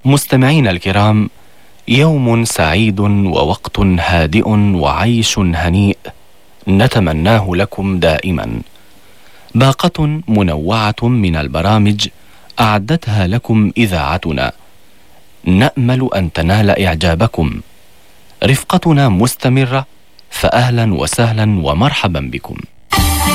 مستمعينا الكرام، يوم سعيد ووقت هادئ وعيش هنيء نتمناه لكم دائما. باقة منوعة من البرامج أعدتها لكم إذاعتنا، نأمل أن تنال إعجابكم. رفقتنا مستمرة، فأهلا وسهلا ومرحبا بكم.